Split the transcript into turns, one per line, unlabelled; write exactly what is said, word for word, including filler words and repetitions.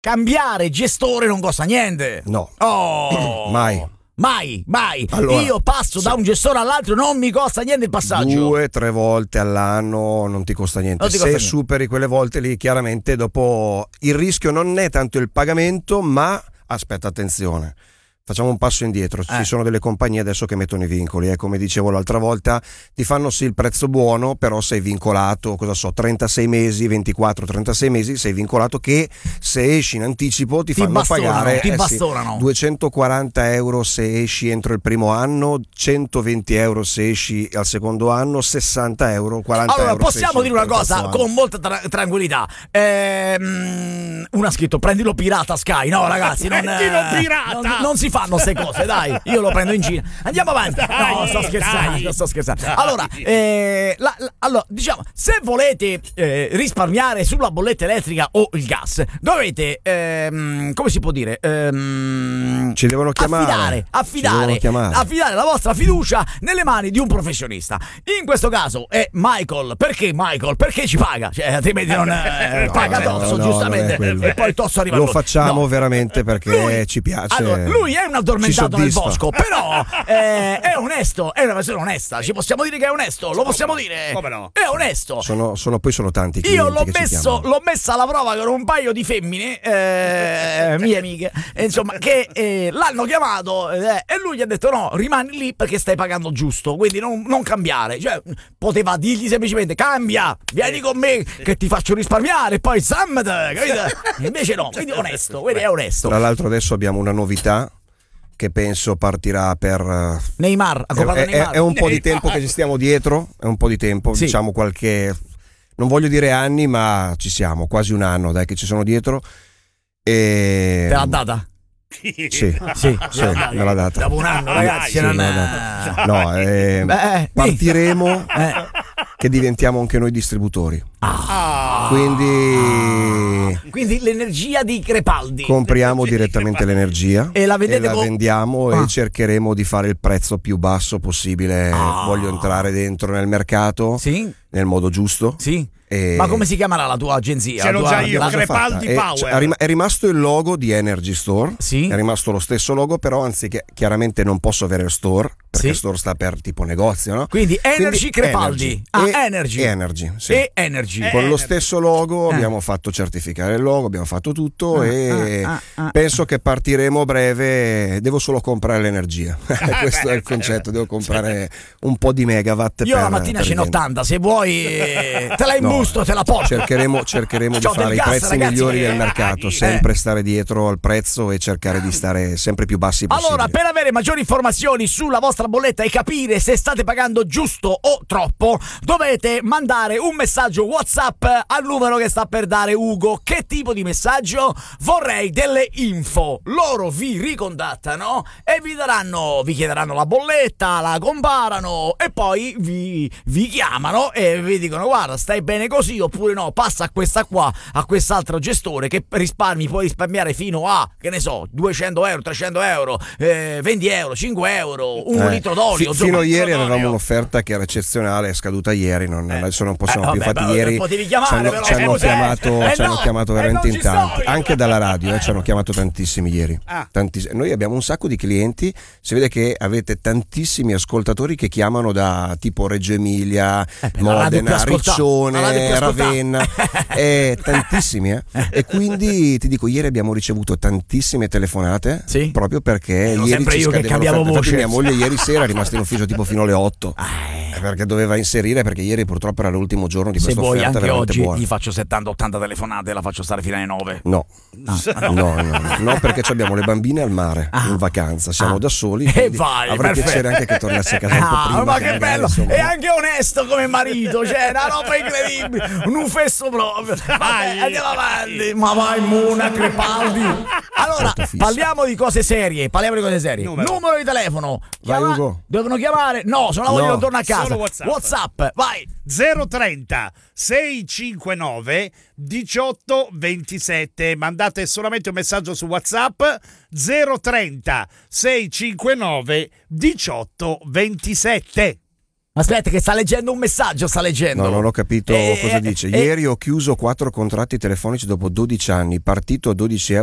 cambiare gestore non costa niente.
No.
Oh.
Mai.
Mai, mai.
Allora,
io passo
sì.
da un gestore all'altro, non mi costa niente il passaggio.
Due, tre volte all'anno non ti costa niente.
Non ti
Se
costa niente.
superi quelle volte lì, chiaramente dopo il rischio non è tanto il pagamento, ma aspetta, attenzione. Facciamo un passo indietro,
Eh.
ci sono delle compagnie adesso che mettono i vincoli, eh, come dicevo l'altra volta, ti fanno sì il prezzo buono, però sei vincolato, cosa so, trentasei mesi, ventiquattro trentasei mesi, sei vincolato che se esci in anticipo ti,
Ti
fanno
bastonano,
pagare
ti
eh sì,
bastonano.
duecentoquaranta euro se esci entro il primo anno, centoventi euro se esci al secondo anno, sessanta euro, quaranta
Allora,
euro se
possiamo
esci
dire una
al terzo
cosa
anno.
con molta tra- tranquillità. Ehm, uno ha scritto prendilo pirata Sky. No, ragazzi, non,
Prendilo
eh,
pirata!
non, non si fanno queste cose, dai. Io lo prendo in giro. Andiamo avanti.
Dai,
no, sto scherzando,
dai.
sto scherzando.
Dai.
Allora, eh, la- la- allora, diciamo, se volete eh, risparmiare sulla bolletta elettrica o il gas, dovete, ehm, come si può dire? Ehm,
Ci devono chiamare.
Affidare,
Ci
affidare,
devono chiamare.
affidare la vostra fiducia nelle mani di un professionista. In questo caso è Michael. Perché Michael? Perché ci paga? Cioè, altrimenti non eh,
No,
paga
no,
Tosso,
no,
giustamente.
non è quello.
E poi Tosso arriva
Lo
lui.
facciamo
No.
veramente perché
Lui-
ci piace.
Allora, lui è un addormentato
Ci
nel
soddisfa.
bosco, però eh, è onesto, è una persona onesta. Ci possiamo dire che è onesto, lo possiamo dire.
Come no?
È onesto.
Sono, sono- poi sono tanti i
Io
clienti
l'ho
che ci
messo,
chiamano.
l'ho messa alla prova con un paio di femmine, eh, mie amiche, eh, insomma, che eh, l'hanno chiamato eh, e lui gli ha detto no, rimani lì perché stai pagando giusto, quindi non, non cambiare. Cioè, poteva dirgli semplicemente cambia, vieni con me che ti faccio risparmiare, poi zammate, capito? Invece no, quindi onesto, quindi è onesto.
Tra l'altro adesso abbiamo una novità che penso partirà per eh,
Neymar, ha
è,
comprato
è-
Neymar.
è un po' di
Neymar.
tempo che ci stiamo dietro, è un po' di tempo,
Sì.
diciamo qualche, non voglio dire anni, ma ci siamo, quasi un anno dai che ci sono dietro. E
Te l'ha data?
Sì, sì,
Sì,
sì, me l'ha data.
Dopo un anno, ragazzi,
Sì,
non
me l'ha data. No, eh,
Beh,
partiremo
Eh.
che diventiamo anche noi distributori.
Ah.
Quindi
Quindi l'energia di Crepaldi.
compriamo direttamente l'energia
E la vendete
la
con-
vendiamo
Ah.
e cercheremo di fare il prezzo più basso possibile.
Ah.
Voglio entrare dentro nel mercato
Sì?
nel modo giusto.
Sì?
E-
Ma come si chiamerà la tua agenzia?
Ce l'ho
La tua-
già io,
la-
già
Crepaldi
fatta. E
Power.
c- è rim- è rimasto il logo di Energy Store.
Sì.
È rimasto lo stesso logo, però anziché chiaramente non posso avere store, perché
Sì.
store sta per tipo negozio, no?
Quindi Energy Crepaldi.
Energy.
Ah,
E-
Energy.
e Energy, sì.
E Energy.
Con lo
Energy.
stesso logo
Eh.
abbiamo fatto certificare il logo, abbiamo fatto tutto
Ah,
e
ah, ah, ah.
penso che partiremo a breve. Devo solo comprare l'energia. Questo
beh,
è il concetto, devo comprare un po' di megawatt.
Io
per-
la mattina
per
ce n'ho
vendere.
ottanta, se vuoi eh, te la
No,
imbusto, te la porto.
Cercheremo, cercheremo di
C'ho del
fare i
gas,
prezzi
ragazzi,
migliori
che-
del mercato,
eh.
sempre stare dietro al prezzo e cercare di stare sempre più bassi possibile.
Allora, per avere maggiori informazioni sulla vostra bolletta e capire se state pagando giusto o troppo, dovete mandare un messaggio WhatsApp al numero che sta per dare Ugo. Che tipo di messaggio? Vorrei delle info. Loro vi ricontattano e vi daranno, vi chiederanno la bolletta, la comparano e poi vi, vi chiamano e vi dicono guarda, stai bene così oppure no, passa a questa qua, a quest'altro gestore che risparmi, puoi risparmiare fino a, che ne so, duecento euro, trecento euro, eh, venti euro, cinque euro, un
Eh,
litro d'olio.
fi-
insomma,
fino a
un litro
ieri
d'olio.
avevamo un'offerta che era eccezionale, è scaduta ieri, non, adesso non possiamo
Eh,
più.
vabbè,
Infatti,
però
ieri
potevi chiamare,
ci hanno,
però,
ci hanno
scusa,
chiamato,
eh,
ci hanno
no,
chiamato
eh,
veramente
non
in
ci
tanti,
sto io.
anche dalla radio, eh, ci hanno chiamato tantissimi ieri.
Ah.
Tantiss- Noi abbiamo un sacco di clienti, si vede che avete tantissimi ascoltatori che chiamano da tipo Reggio Emilia,
Eh, beh, la radio più
Modena,
ascoltata, la radio più
Riccione,
ascoltata.
Ravenna, eh, tantissimi. Eh. E quindi ti dico, ieri abbiamo ricevuto tantissime telefonate
Sì?
proprio perché
Ero
ieri
sempre
ci
io che
scadevano
cambiavo
offerte.
voce.
Infatti mia moglie ieri sera è rimasta in ufficio tipo fino alle otto.
Eh,
Eh, perché doveva inserire, perché ieri purtroppo era l'ultimo giorno di
se
questa
vuoi
offerta
anche
veramente
oggi
buona.
gli faccio settanta ottanta telefonate e la faccio stare fino alle nove.
No.
Ah,
No, no, no, no, perché ci abbiamo le bambine al mare
Ah.
in vacanza, siamo
Ah.
da soli.
E
quindi
vai,
avrei
perfetto.
piacere anche che tornasse a casa un po'
Ah,
prima.
ma
che
che
magari,
bello!
insomma,
E anche onesto come marito, cioè una roba incredibile, un fesso proprio. Vabbè, andiamo avanti. Ma vai, Mona Crepaldi. Allora,
Certo, fisso.
parliamo di cose serie. Parliamo di cose serie.
Numero.
Numero di telefono.
Vai,
Chiama-
Ugo.
Devono chiamare? No, se non la vogliono
No.
torno a casa.
Solo WhatsApp.
WhatsApp, vai.
zero trenta seicentocinquantanove diciotto ventisette. Mandate solamente un messaggio su WhatsApp zero trenta seicentocinquantanove diciotto ventisette.
Aspetta che sta leggendo un messaggio, sta leggendo.
No, non ho capito
Eh,
cosa
eh,
dice.
eh,
Ieri ho chiuso quattro contratti telefonici dopo dodici anni, partito a dodici euro